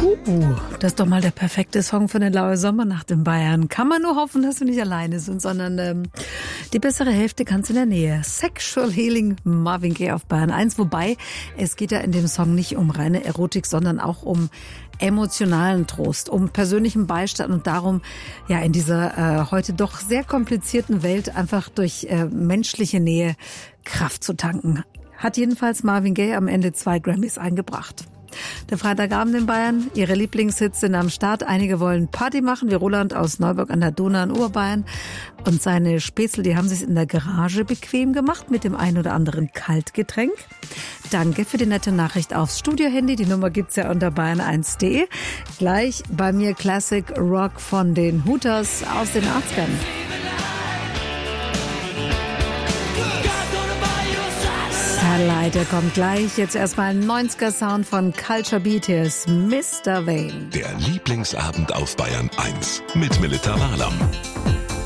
Das ist doch mal der perfekte Song für eine laue Sommernacht in Bayern. Kann man nur hoffen, dass wir nicht alleine sind, sondern die bessere Hälfte ganz in der Nähe. Sexual Healing, Marvin Gaye auf Bayern 1. Wobei, es geht ja in dem Song nicht um reine Erotik, sondern auch um emotionalen Trost, um persönlichen Beistand und darum, ja, in dieser heute doch sehr komplizierten Welt einfach durch menschliche Nähe Kraft zu tanken. Hat jedenfalls Marvin Gaye am Ende 2 Grammys eingebracht. Der Freitagabend in Bayern, ihre Lieblingshits sind am Start. Einige wollen Party machen, wie Roland aus Neuburg an der Donau in Oberbayern. Und seine Spätzle, die haben sich in der Garage bequem gemacht mit dem ein oder anderen Kaltgetränk. Danke für die nette Nachricht aufs Studiohandy. Die Nummer gibt's ja unter bayern1.de. Gleich bei mir Classic Rock von den Hooters aus den 80ern. Der kommt gleich. Jetzt erstmal ein 90er-Sound von Culture Beat. Hier ist Mr. Vane. Der Lieblingsabend auf Bayern 1 mit Melita Wahlam.